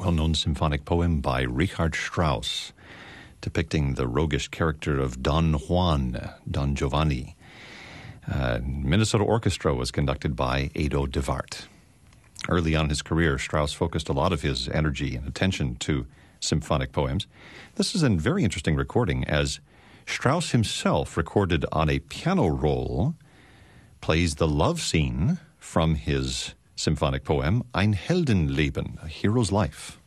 well-known symphonic poem by Richard Strauss, depicting the roguish character of Don Juan, Don Giovanni. Minnesota Orchestra was conducted by Ado DeVart. Early on in his career, Strauss focused a lot of his energy and attention to symphonic poems. This is a very interesting recording, as Strauss himself, recorded on a piano roll, plays the love scene from his symphonic poem, Ein Heldenleben, A Hero's Life.